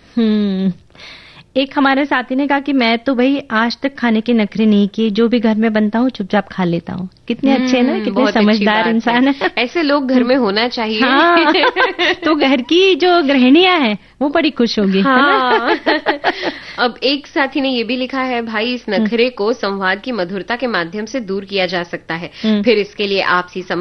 हम्म। एक हमारे साथी ने कहा कि मैं तो भाई आज तक खाने के नखरे नहीं किए, जो भी घर में बनता हूँ चुपचाप खा लेता हूँ। कितने अच्छे हैं ना, कितने समझदार इंसान है। ऐसे लोग घर में होना चाहिए। हाँ, तो घर की जो गृहिणियां हैं वो बड़ी खुश होंगी, हाँ। है ना? अब एक साथी ने ये भी लिखा है, भाई इस नखरे को संवाद की मधुरता के माध्यम से दूर किया जा सकता है। फिर इसके लिए आपसी